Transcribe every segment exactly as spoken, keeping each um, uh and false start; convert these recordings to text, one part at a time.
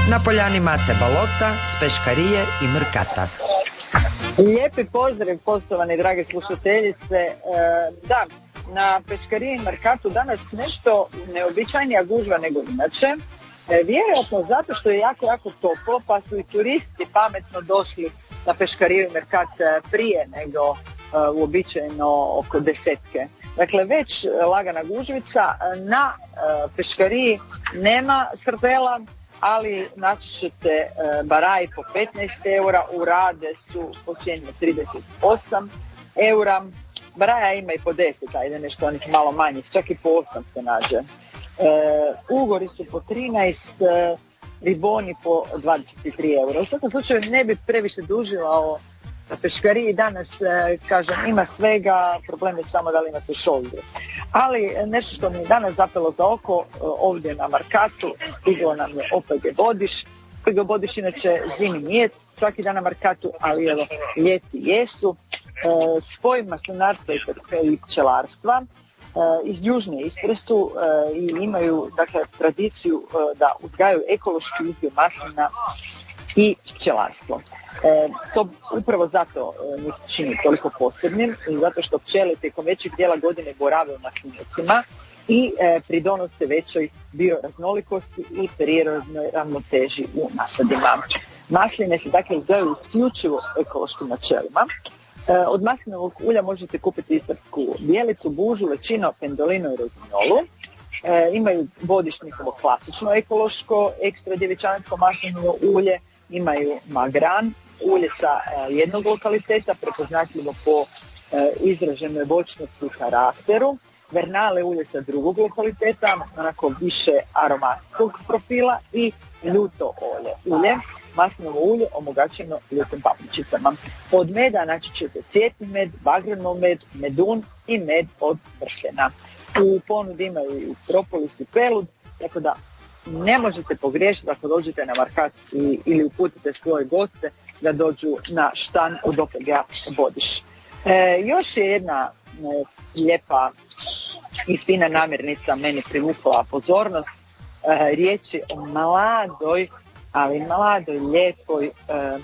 Na poljani Mate Balota s Peškarije i Mrkata. Lijepi pozdrav, poštovane drage slušateljice. E, da, na Peškariji i Mrkatu danas nešto neobičajnija gužva nego inače. E, vjerojatno zato što je jako, jako toplo, pa su i turisti pametno došli na Peškariju i Mrkat prije nego e, uobičajeno oko desetke. Dakle, već lagana gužvica. Na e, Peškariji nema srdela, ali naći ćete e, baraji po petnaest eura, urade su po cijeni trideset osam eura, baraja ima i po deset, ajde nešto onih malo manjih, čak i po osam se nađe. E, ugori su po trinaest, e, riboni po dvadeset tri eura. U svakom slučaju ne bi previše dužila o Peškariji danas, e, kažem, ima svega, problem je samo da li imate šoldu. Ali nešto što mi je danas zapelo za oko, ovdje na Mrkatu, stiglo nam je O P G Bodiš. O P G Bodiš inače zimi nije svaki dan na Mrkatu, ali evo, ljeti jesu. E, spoj maslinarstva i pčelarstva. E, iz Južne Istre su e, i imaju, dakle, tradiciju e, da uzgajaju ekološki uzgoj maslina i pčelarstvo. E, to upravo zato e, njih čini toliko posebnim, zato što pčele tijekom većeg dijela godine borave u maslinicima i e, pridonose većoj bioraznolikosti i prirodnoj ravnoteži u nasadima. Masline se dakle uzgajaju isključivo ekološkim načelima. E, od maslinovog ulja možete kupiti istarsku bijelicu, bužu, lečino, pendolino i rozinjolu. E, imaju Bodiš njihovo klasično ekološko, ekstra djevičansko maslinovo ulje, imaju magran, ulje sa e, jednog lokaliteta, prepoznatljivo po e, izraženoj voćnosti i karakteru, Vernale ulje sa drugog lokaliteta, onako više aromatskog profila, i ljuto ulje, ulje maslinovo ulje omogaćeno ljutim papričicama. Od meda naći ćete cvjetni med, bagranov med, medun i med od bršljena. U ponudi imaju i propolis i pelud, tako da ne možete pogriješiti ako dođete na Mrkat i, ili uputite svoje goste da dođu na štan od O P G-a Bodiš. E, još je jedna e, lijepa i fina namirnica meni privukla pozornost. E, riječ je o mladoj, ali mladoj, lijepoj e, e,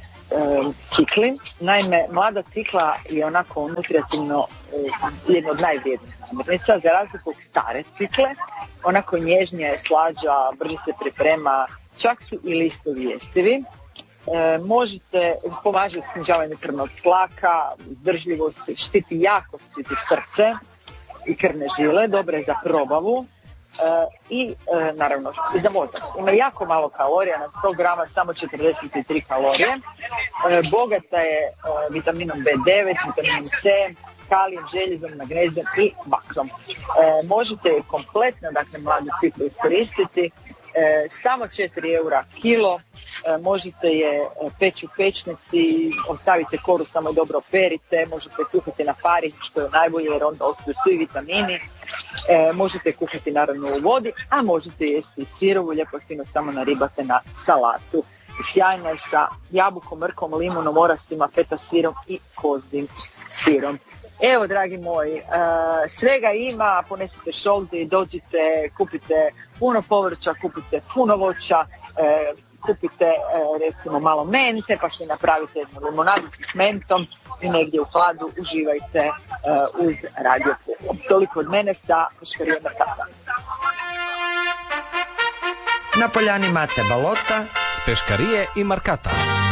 cikli. Naime, mlada cikla je onako nutritivno e, jedna od najvrijednijih namirnica, za razliku od stare cikle. Onako nježnija je, slađa, brže se priprema, čak su i listovi jestivi. E, možete, pomaže snižavanje krvnog tlaka, izdržljivost, štiti jako, štiti srce i krvne žile, dobra je za probavu e, i e, naravno i za mozak. Ima jako malo kalorija, na sto grama samo četrdeset tri kalorije. E, bogata je e, vitaminom B devet, vitaminom C, kalijem, željezom, magnezijom i bakrom. E, možete je kompletno, dakle, mladu ciklu iskoristiti. E, samo četiri eura kilo, e, možete je peći u pečnici, ostavite koru, samo je dobro perite, možete kuhati na pari, što je najbolje jer onda ostaju svi vitamini, e, možete kuhati naravno u vodi, a možete jesti i sirovu, lijepo fino samo naribate na salatu. Sjajna je sa jabukom, mrkom, limunom, orasima, feta sirom i kozim sirom. Evo, dragi moji, uh, svega ima, ponesite šoldi, dođite, kupite puno povrća, kupite puno voća, uh, kupite uh, recimo malo mente, pa što napravite jednu limonadu s mentom i negdje u hladu uživajte uh, uz Radio Puno. Toliko od mene sa Peškarije Mrkata. Na poljani Mate Balota s Peškarije i Mrkata.